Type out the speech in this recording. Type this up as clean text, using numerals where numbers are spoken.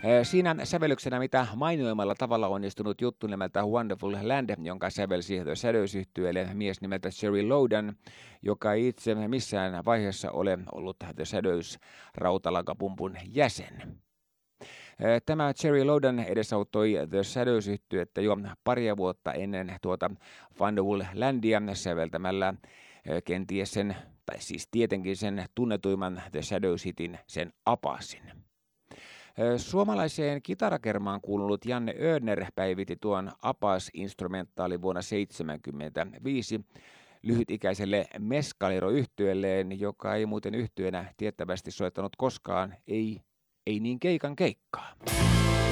Siinä sävellyksenä mitä mainioimalla tavalla onnistunut juttu nimeltä Wonderful Land, jonka sävelsi The Shadows-yhtyeelle mies nimeltä Jerry Loudon, joka ei itse missään vaiheessa ole ollut The Shadows rautalankapumpun jäsen. Tämä Jerry Loudon edesauttoi The Shadows-yhtyettä jo paria vuotta ennen tuota Wonderful Landia säveltämällä kenties sen, tai siis tietenkin sen tunnetuimman The Shadows-hitin, sen Apasin. Suomalaiseen kitarakermaan kuulunut Janne Öhrner päivitti tuon Apas-instrumentaali vuonna 1975 lyhytikäiselle Mescalero-yhtyeelleen, joka ei muuten yhtyenä tiettävästi soittanut koskaan, ei niin keikan keikkaa.